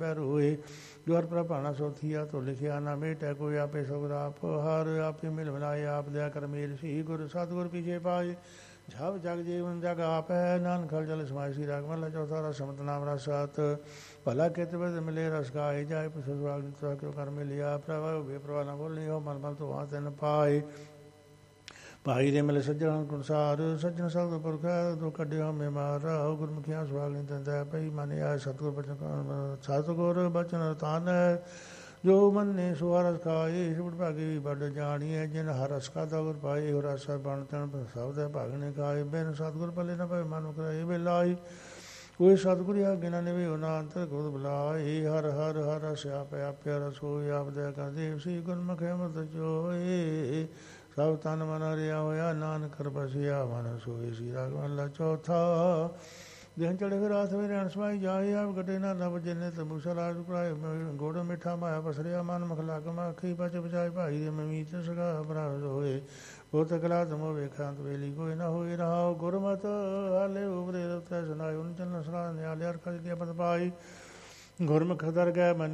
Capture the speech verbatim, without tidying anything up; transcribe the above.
ਹੋਏ ਜੋਰ ਪ੍ਰਭਾਣਾ ਸੋਥੀਆ ਤੋਂ ਲਿਖਿਆ ਨਾ ਮੇਟੈ ਕੋਈ ਆਪੇ ਸੁਗਰਾਪ ਹਰ ਆਪੇ ਮਿਲ ਮਿਲਾਏ ਆਪ ਦਿਆ ਕਰ ਮੇਰ ਸੀ ਗੁਰ ਸਤਿਗੁਰ ਪੀਛੇ ਪਾਏ ਜਬ ਜਗ ਜੀਵਨ ਜਗ ਆਪ ਹੈ ਨਾਨਕ ਖਲ ਜਲ ਸਮਾਇ ਸੀ ਰਾਗ ਮਹਲਾ ਚੌਥਾ ਰਸ ਸਮਤ ਨਾਮ ਰਸਤ ਭਲਾ ਕਿਤ ਬਦ ਮਿਲੇ ਰਸ ਗਾਏ ਜਾਏ ਪਸੁ ਸੁਆਗ ਦਿੱਤਾ ਕਿਉ ਕਰ ਮਿਲਿਆ ਪ੍ਰਭਾ ਬੇਪਰਵਾਹ ਨਾ ਬੋਲੀ ਹੋ ਮਨ ਮਨ ਤੋਂ ਆ ਤੈਨ ਪਾਏ ਭਾਈ ਦੇ ਮਿਲੇ ਸੱਜਣ ਗੁਣਸਾਰ ਸੱਜਣ ਸਤਿ ਪੁਰਖ ਦੋ ਕੱਢਿਓ ਮੇ ਮਾਰਾ ਗੁਰਮੁਖੀਆਂ ਸੁਆਗ ਨਹੀਂ ਦਿੰਦਾ ਪਈ ਮੰਨਿਆ ਸਤਿਗੁਰ ਬਚਨ ਸਤਿਗੁਰ ਬਚਨ ਤਾਨ ਜੋ ਮੰਨੇ ਸੋ ਹਰਸ ਖਾਏ ਸੁਟ ਭਾਗੀ ਵੱਡ ਜਾਣੀਏ ਜਿਨ ਹਰਸ ਕਾ ਗੁਰ ਪਾਏ ਹੋ ਰਸ ਬਣ ਤਨ ਸਭ ਦੇ ਭਾਗਨੇ ਖਾਏ ਬਿਨ ਸਤਿਗੁਰ ਪੱਲੇ ਨਾ ਪਏ ਮਨ ਕਰਾਏ ਵੇਲਾਈ ਕੋਈ ਸਤਿਗੁਰ ਆਗੇ ਨਾ ਨਿਵੇ ਨਾ ਅੰਤਰ ਗੁਰ ਬੁਲਾਏ ਹਰ ਹਰ ਹਰ ਸਿਆਪ ਆਪਿਆ ਰਸੋਈ ਆਪ ਦੇ ਕਰ ਦੇਵ ਸੀ ਗੁਰਮੁਖ ਅਮਰਤ ਜੋਏ ਸਭ ਤਨ ਮਨ ਹਰਿਆ ਹੋਇਆ ਨਾਨਕ ਕਰ ਬਸਿਆ ਮਨ ਸੋਏ ਸੀ ਰਾਗ ਮਹਲਾ ਚੌਥਾ ਦਿਨ ਚੜੇ ਫਿਰ ਰਾਤ ਵੇ ਰਹਿਣ ਸਮਾਈ ਜਾਏ ਆਪ ਗੱਡੇ ਨਾ ਨਵ ਜਿਨੇ ਤਬੂਸਾ ਰਾਜ ਭਰਾਏ ਗੋੜ ਮਿੱਠਾ ਮਾਇਆ ਪਸਰਿਆ ਮਨ ਮਖਲਾ ਕਮਾ ਅੱਖੀ ਬਚ ਬਚਾਏ ਭਾਈ ਦੇ ਮਮੀਤ ਸਗਾ ਭਰਾਵ ਹੋਏ ਬਹੁਤ ਕਲਾ ਤਮੋ ਵੇਖਾਂਤ ਵੇਲੀ ਕੋਈ ਨਾ ਹੋਏ ਰਹਾਓ ਗੁਰਮਤ ਹਾਲੇ ਉਬਰੇ ਤੈ ਸੁਨਾਏ ਉਨ ਚੰਨ ਸਰਾ ਨਿਆਲੇ ਅਰ ਖਜ ਕੇ ਪਤ ਪਾਈ ਗੁਰਮੁਖ ਦਰ ਗਏ